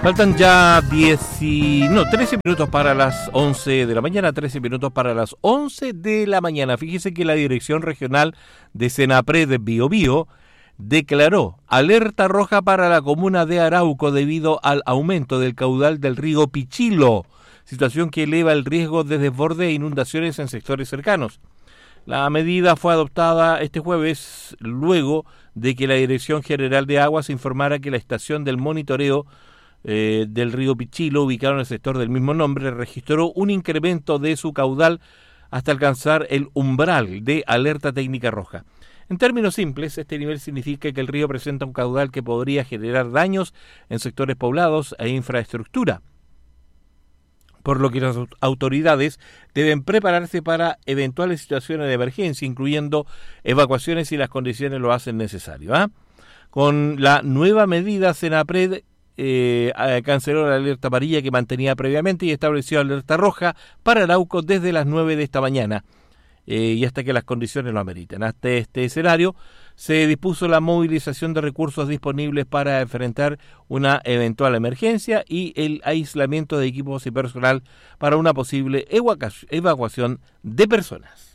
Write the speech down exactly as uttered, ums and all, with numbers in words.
Faltan ya diez y, no, trece minutos para las once de la mañana, trece minutos para las once de la mañana. Fíjese que la Dirección Regional de Senapred de Biobío declaró alerta roja para la comuna de Arauco debido al aumento del caudal del río Pichilo, situación que eleva el riesgo de desborde e inundaciones en sectores cercanos. La medida fue adoptada este jueves luego de que la Dirección General de Aguas informara que la estación del monitoreo eh, del río Pichilo, ubicado en el sector del mismo nombre, registró un incremento de su caudal hasta alcanzar el umbral de alerta técnica roja. En términos simples, este nivel significa que el río presenta un caudal que podría generar daños en sectores poblados e infraestructura, por lo que las autoridades deben prepararse para eventuales situaciones de emergencia, incluyendo evacuaciones si las condiciones lo hacen necesario. ¿eh? Con la nueva medida, Senapred eh, canceló la alerta amarilla que mantenía previamente y estableció alerta roja para Arauco desde las nueve de esta mañana eh, y hasta que las condiciones lo ameriten. Hasta este escenario se dispuso la movilización de recursos disponibles para enfrentar una eventual emergencia y el aislamiento de equipos y personal para una posible evacuación de personas.